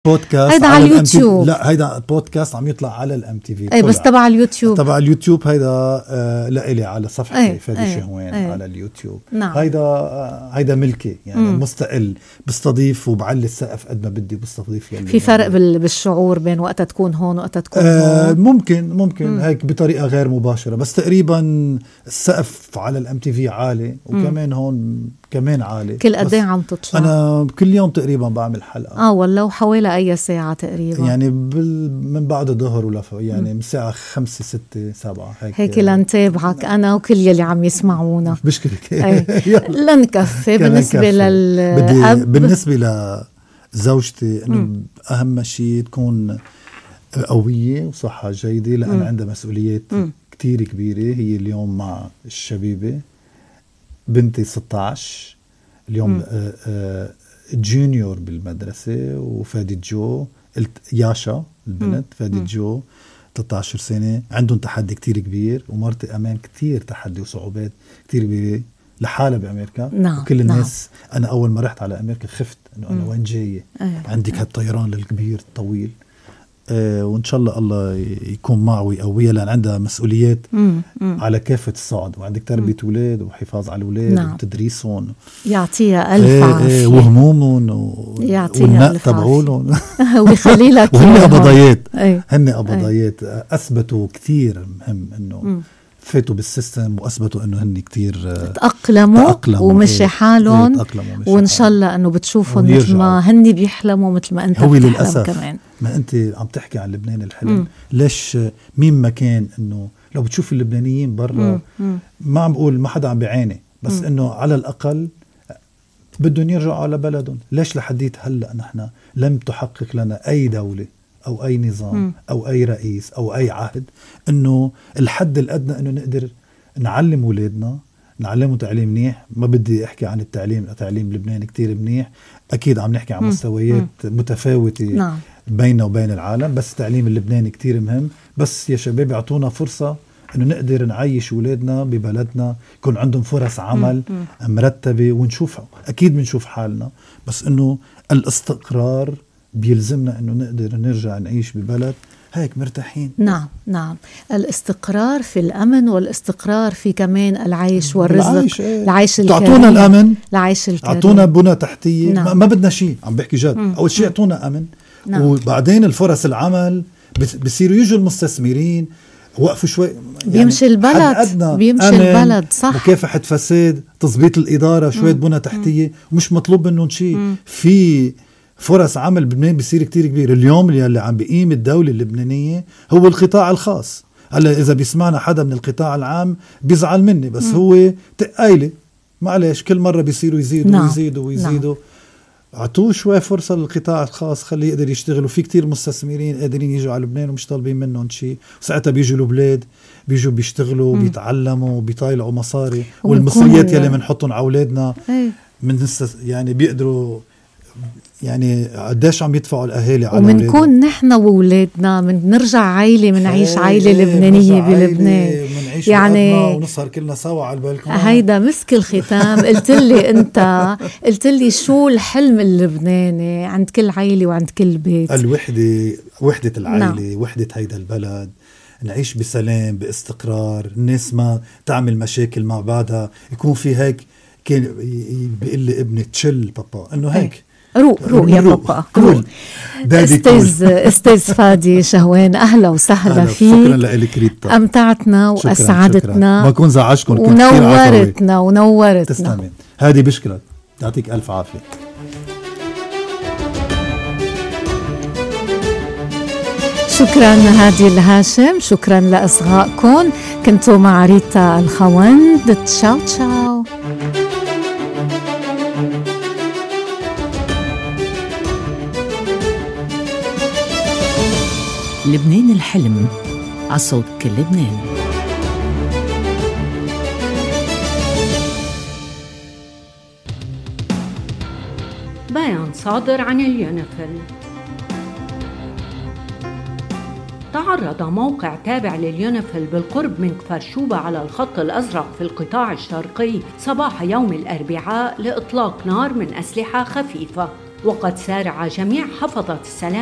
بودكاست هيدا على اليوتيوب. لا هيدا بودكاست عم يطلع على الام تي في. اي بس تبع اليوتيوب. تبع اليوتيوب هيدا لإلي على صفحتي فادي شهوان على اليوتيوب. نعم. هيدا ملكي يعني مستقل، بستضيف وبعلي السقف قد ما بدي، بستضيف في فرق بالشعور بين وقتها تكون هون وقتها تكون هون. ممكن هيك بطريقة غير مباشرة، بس تقريبا السقف على الام تي في عالي وكمان هون كمان عالي. كل قد ايه عم تطلع؟ انا كل يوم تقريبا بعمل حلقة. ولا وحوالي اي ساعة تقريبا؟ يعني من بعد الظهر ولا يعني من الساعة 5 6 7 هيك لنتابعك انا وكل يلي عم يسمعونا. مش مشكلة. لنكفي. بالنسبة للأب، بالنسبة لزوجتي انه اهم شيء تكون قوية وصحة جيدة، لأن عندها مسؤوليات كتير كبيرة. هي اليوم مع الشبيبة، بنتي 16 اليوم جونيور بالمدرسة، وفادي جو ياشا البنت فادي جو 13 سنة. عندهم تحدي كتير كبير، ومرتي أمان كتير تحدي وصعوبات كتير كبيرة لحالها بأمريكا. نعم. وكل الناس أنا أول ما رحت على أمريكا خفت إنه أنا وين جاية. عندك هالطيران الكبير الطويل، وإن شاء الله يكون معه ويقويها، لأن عندها مسؤوليات على كافة الصعد، وعندك تربية أولاد وحفاظ على الأولاد. نعم. وتدريسهم، يعطيها ألف عافية، وهمومهم والنق تبعولهم ويخلي لك. وهن أبضايات أثبتوا كتير مهم إنه فاتوا بالسيستم، وأثبتوا إنه هن كتير تأقلموا ومشي حالهم. وإن شاء الله إنه بتشوفهم مثل ما هن بيحلموا، مثل ما أنت هو بتحلم للأسف كمان. ما أنت عم تحكي عن لبنان الحلم. ليش مين ما كان إنه لو بتشوف اللبنانيين برا، ما عم بقول ما حدا عم بيعاني، بس إنه على الأقل بدهم يرجعوا على بلدهم. ليش لحديت هلأ نحن لم تحقق لنا أي دولة أو أي نظام أو أي رئيس أو أي عهد إنه الحد الأدنى إنه نقدر نعلم أولادنا، نعلمهم تعليم منيح. ما بدي أحكي عن تعليم لبنان كتير منيح، أكيد عم نحكي عن مستويات متفاوتة. نعم. بيننا وبين العالم، بس التعليم اللبناني كتير مهم. بس يا شباب يعطونا فرصة إنه نقدر نعيش أولادنا ببلدنا، يكون عندهم فرص عمل مرتبة، ونشوف أكيد بنشوف حالنا، بس إنه الاستقرار بيلزمنا إنه نقدر نرجع نعيش ببلد هيك مرتاحين. نعم. الاستقرار في الأمن، والاستقرار في كمان العيش والرزق. العيش الكريم. تعطونا الأمن، العيش الكريم، تعطونا بنى تحتية. ما بدنا شيء، عم بحكي جد. أول شيء يعطونا أمن. وبعدين الفرص العمل بصيروا يجوا المستثمرين، وقفوا شوي بيمشي البلد صح. مكافحة فساد، تضبيط الإدارة، شوية بنى تحتية، ومش مطلوب منهم شيء. في فرص عمل بلبنان بيصير كتير كبير. اليوم اللي عم بقيم الدولة اللبنانية هو القطاع الخاص. هلا إذا بيسمعنا حدا من القطاع العام بيزعل مني، بس هو تقايلة معلش، كل مرة بيصيروا يزيدوا. عطوه شوي فرصة للقطاع الخاص، خليه يقدر يشتغل. وفي كتير مستثمرين قادرين يجوا على لبنان ومش طالبين منهم شيء، وساعتها بيجوا البلاد، بيجوا بيشتغلوا بيتعلموا بيطايلعوا مصاري. والمصريات يلي منحطهم على أولادنا يعني بيقدروا، يعني قديش عم يدفعوا الأهالي على أولادنا. ومنكون نحن وولادنا منرجع عائلة، منعيش عائلة لبنانية بلبنان، يعني ونسهر كلنا سوا على البلكون. هيدا مسك الختام. قلت لي شو الحلم اللبناني عند كل عائلة وعند كل بيت؟ وحدة العائلة. وحدة هيدا البلد، نعيش بسلام باستقرار، الناس ما تعمل مشاكل مع بعضها، يكون في هيك. كان بيقول لي ابني تشل بابا، انه هيك روق يا بابا، روق. استاذ فادي شهوان، اهلا وسهلا فيك. شكرا لك ريتا، امتعتنا واسعدتنا. ما كون زعجكم، ونورتنا. تسلمي. هذه بشكرك، يعطيك الف عافيه. شكرا هادي الهاشم، شكرا لإصغائكم. كنتوا مع ريتا الخوند. تشاو. لبنان الحلم، عصوت كل لبنان. بيان صادر عن اليونيفيل. تعرض موقع تابع لليونيفيل بالقرب من كفر شوبة على الخط الأزرق في القطاع الشرقي صباح يوم الأربعاء لإطلاق نار من أسلحة خفيفة. وقد سارع جميع حفظة السلام